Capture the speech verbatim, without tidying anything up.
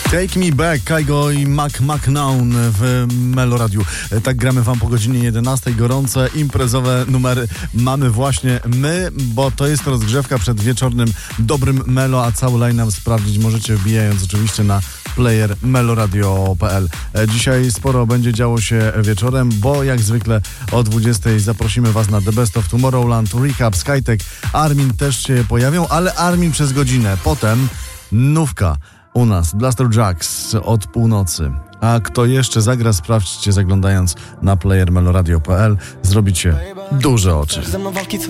Take Me Back, Kygo i Mac McNown w Meloradiu. Tak gramy wam po godzinie jedenastej. Gorące, imprezowe numery mamy właśnie my, bo to jest rozgrzewka przed wieczornym dobrym Melo, a cały line-up sprawdzić możecie wbijając oczywiście na player meloradio kropka p l. Dzisiaj sporo będzie działo się wieczorem, bo jak zwykle o dwudziestej zaprosimy was na The Best of Tomorrowland, Recap, Skytek, Armin też się pojawią, ale Armin przez godzinę. Potem nówka u nas, Blaster Jacks od północy. A kto jeszcze zagra, sprawdźcie zaglądając na player meloradio kropka p l. Zrobicie duże oczy.